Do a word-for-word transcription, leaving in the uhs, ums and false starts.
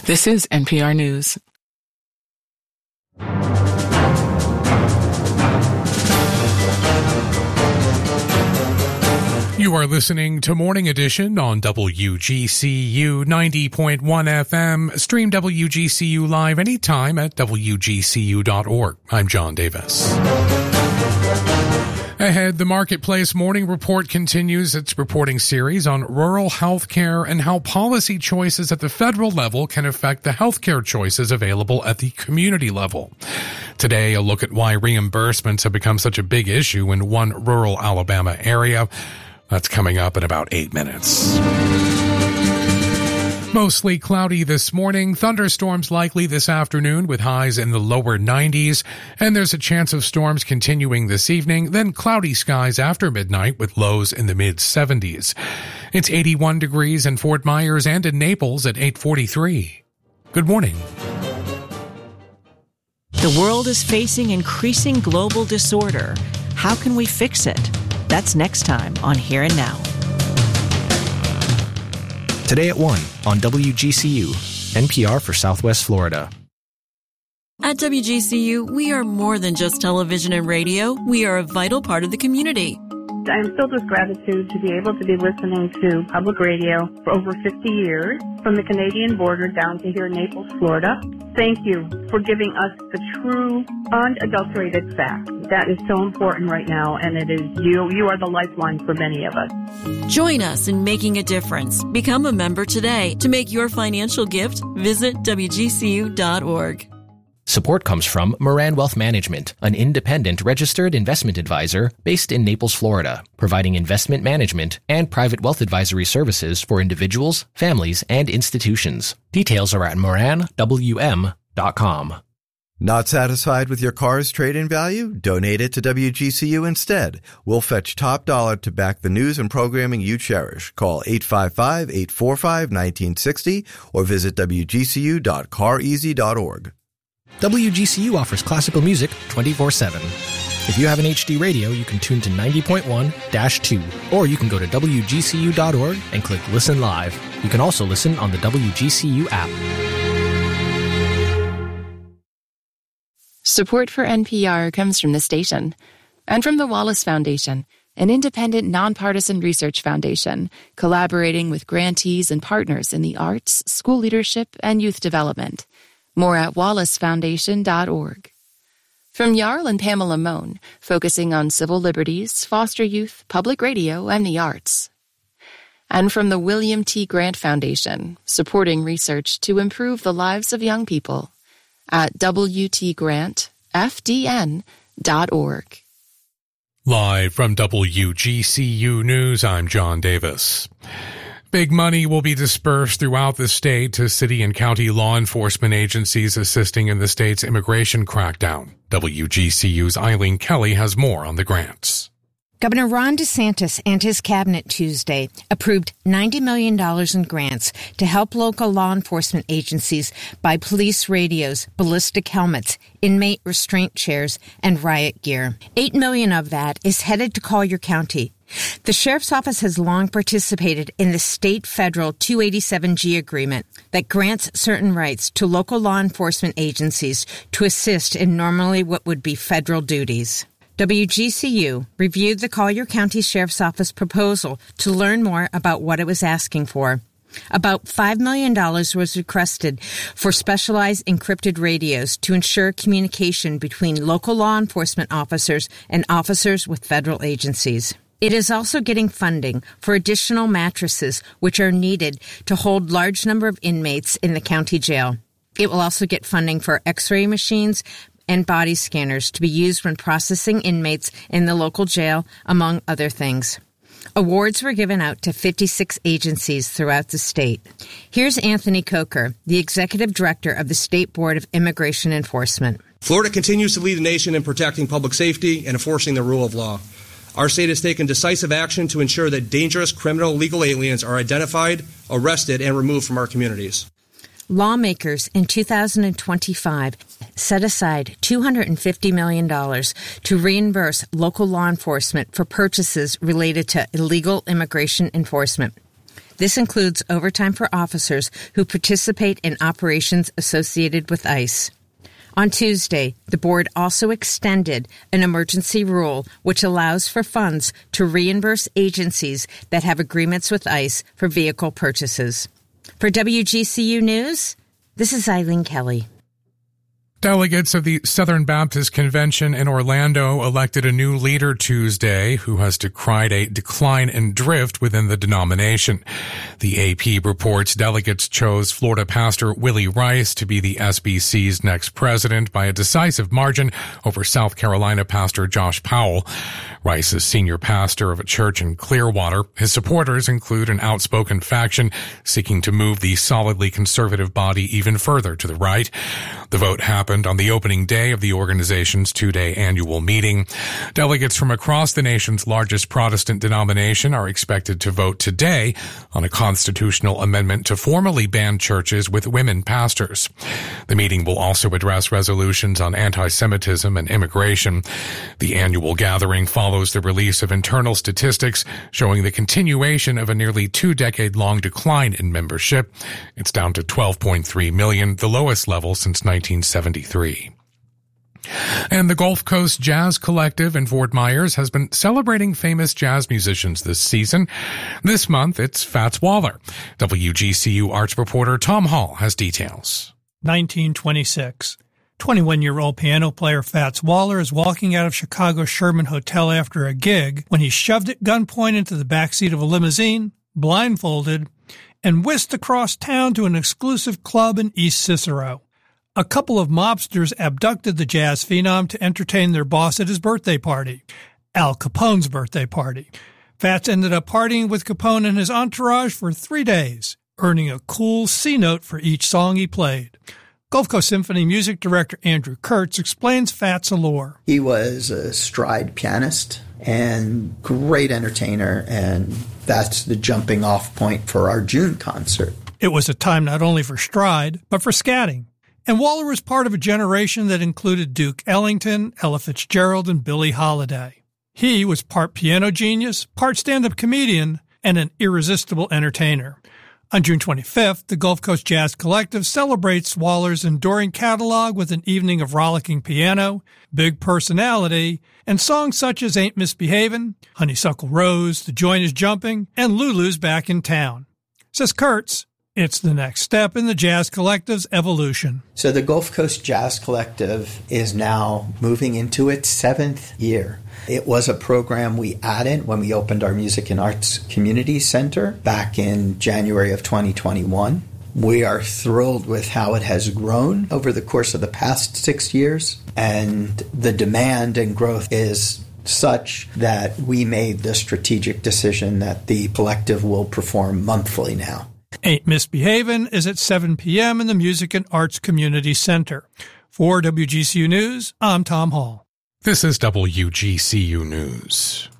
This is N P R News. You are listening to Morning Edition on W G C U ninety point one F M. Stream W G C U live anytime at W G C U dot org. I'm John Davis. Ahead, the Marketplace Morning Report continues its reporting series on rural health care and how policy choices at the federal level can affect the health care choices available at the community level. Today, a look at why reimbursements have become such a big issue in one rural Alabama area. That's coming up in about eight minutes. Mostly cloudy this morning, thunderstorms likely this afternoon with highs in the lower nineties, and there's a chance of storms continuing this evening, then cloudy skies after midnight with lows in the mid-seventies. It's eighty-one degrees in Fort Myers and in Naples at eight forty-three. Good morning. The world is facing increasing global disorder. How can we fix it? That's next time on Here and Now. Today at one on W G C U, N P R for Southwest Florida. At W G C U, we are more than just television and radio. We are a vital part of the community. I am filled with gratitude to be able to be listening to public radio for over fifty years, from the Canadian border down to here in Naples, Florida. Thank you for giving us the true, unadulterated fact. That is so important right now, and it is you. You are the lifeline for many of us. Join us in making a difference. Become a member today. To make your financial gift, visit W G C U dot org. Support comes from Moran Wealth Management, an independent registered investment advisor based in Naples, Florida, providing investment management and private wealth advisory services for individuals, families, and institutions. Details are at moran w m dot com. Not satisfied with your car's trade-in value? Donate it to W G C U instead. We'll fetch top dollar to back the news and programming you cherish. Call eight five five, eight four five, one nine six zero or visit w g c u dot car easy dot org. W G C U offers classical music twenty-four seven. If you have an H D radio, you can tune to ninety point one dash two, or you can go to w g c u dot org and click Listen Live. You can also listen on the W G C U app. Support for N P R comes from the station and from the Wallace Foundation, an independent, nonpartisan research foundation collaborating with grantees and partners in the arts, school leadership, and youth development. More at wallace foundation dot org. From Jarl and Pamela Mohn, focusing on civil liberties, foster youth, public radio, and the arts. And from the William T. Grant Foundation, supporting research to improve the lives of young people at w t grant f d n dot org. Live from W G C U News, I'm John Davis. Big money will be dispersed throughout the state to city and county law enforcement agencies assisting in the state's immigration crackdown. W G C U's Eileen Kelly has more on the grants. Governor Ron DeSantis and his cabinet Tuesday approved ninety million dollars in grants to help local law enforcement agencies buy police radios, ballistic helmets, inmate restraint chairs, and riot gear. Eight million dollars of that is headed to Collier County. The Sheriff's Office has long participated in the state-federal two eighty-seven G agreement that grants certain rights to local law enforcement agencies to assist in normally what would be federal duties. W G C U reviewed the Collier County Sheriff's Office proposal to learn more about what it was asking for. About five million dollars was requested for specialized encrypted radios to ensure communication between local law enforcement officers and officers with federal agencies. It is also getting funding for additional mattresses, which are needed to hold large number of inmates in the county jail. It will also get funding for x-ray machines and body scanners to be used when processing inmates in the local jail, among other things. Awards were given out to fifty-six agencies throughout the state. Here's Anthony Coker, the executive director of the State Board of Immigration Enforcement. Florida continues to lead the nation in protecting public safety and enforcing the rule of law. Our state has taken decisive action to ensure that dangerous criminal illegal aliens are identified, arrested, and removed from our communities. Lawmakers in two thousand twenty-five set aside two hundred fifty million dollars to reimburse local law enforcement for purchases related to illegal immigration enforcement. This includes overtime for officers who participate in operations associated with ICE. On Tuesday, the board also extended an emergency rule which allows for funds to reimburse agencies that have agreements with ICE for vehicle purchases. For W G C U News, this is Eileen Kelly. Delegates of the Southern Baptist Convention in Orlando elected a new leader Tuesday who has decried a decline in drift within the denomination. The A P reports delegates chose Florida pastor Willie Rice to be the S B C's next president by a decisive margin over South Carolina pastor Josh Powell. Rice is senior pastor of a church in Clearwater. His supporters include an outspoken faction seeking to move the solidly conservative body even further to the right. The vote happened on the opening day of the organization's two-day annual meeting. Delegates from across the nation's largest Protestant denomination are expected to vote today on a constitutional amendment to formally ban churches with women pastors. The meeting will also address resolutions on anti-Semitism and immigration. The annual gathering follows the release of internal statistics showing the continuation of a nearly two-decade-long decline in membership. It's down to twelve point three million, the lowest level since nineteen seventy-three. And the Gulf Coast Jazz Collective in Fort Myers has been celebrating famous jazz musicians this season. This month, it's Fats Waller. W G C U arts reporter Tom Hall has details. nineteen twenty-six. twenty-one-year-old piano player Fats Waller is walking out of Chicago's Sherman Hotel after a gig when he's shoved at gunpoint into the backseat of a limousine, blindfolded, and whisked across town to an exclusive club in East Cicero. A couple of mobsters abducted the jazz phenom to entertain their boss at his birthday party, Al Capone's birthday party. Fats ended up partying with Capone and his entourage for three days, earning a cool C note for each song he played. Gulf Coast Symphony music director Andrew Kurtz explains Fats' allure. He was a stride pianist and great entertainer, and that's the jumping off point for our June concert. It was a time not only for stride, but for scatting. And Waller was part of a generation that included Duke Ellington, Ella Fitzgerald, and Billie Holiday. He was part piano genius, part stand-up comedian, and an irresistible entertainer. On June twenty-fifth, the Gulf Coast Jazz Collective celebrates Waller's enduring catalog with an evening of rollicking piano, big personality, and songs such as Ain't Misbehavin', Honeysuckle Rose, The Joint is Jumping, and Lulu's Back in Town. Says Kurtz, it's the next step in the Jazz Collective's evolution. So the Gulf Coast Jazz Collective is now moving into its seventh year. It was a program we added when we opened our Music and Arts Community Center back in January of twenty twenty-one. We are thrilled with how it has grown over the course of the past six years, and the demand and growth is such that we made the strategic decision that the collective will perform monthly now. Ain't Misbehavin' is at seven p.m. in the Music and Arts Community Center. For W G C U News, I'm Tom Hall. This is W G C U News.